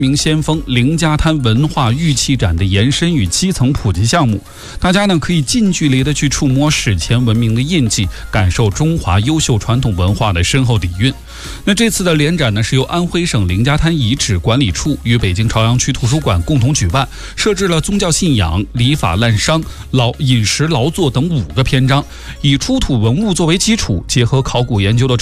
名先锋凌家滩文化玉器展的延伸与基层普及项目，大家呢可以近距离的去触摸史前文明的印记，感受中华优秀传统文化的深厚底蕴。那这次的联展呢是由安徽省凌家滩遗址管理处与北京朝阳区图书馆共同举办，设置了宗教信仰、礼法滥觞、饮食劳作等5个篇章，以出土文物作为基础，结合考古研究的